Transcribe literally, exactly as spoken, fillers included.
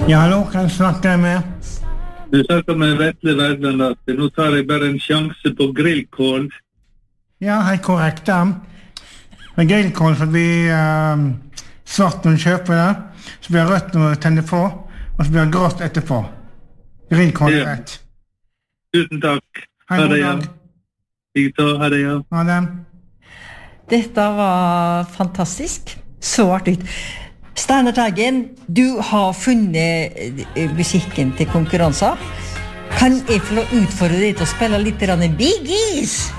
Ja, hallo, kan jeg snakke med? Du snakker med Vetle Verdland. Nå tar jeg bare en sjanse på grillkål. Ja, helt korrekt. Ja. Med grillkål så blir um, svart når du kjøper det, så blir rødt når du tenner på, og så blir grått etterpå. Grillkål er rett. Tusen takk. Ha det, ja. Ha det, ja. Ha det. Dette var fantastisk. Så artig. Steinar Teigen, du har funnet musikken til konkurranser. Kan jeg få utfordre deg til å spille litt Biggies?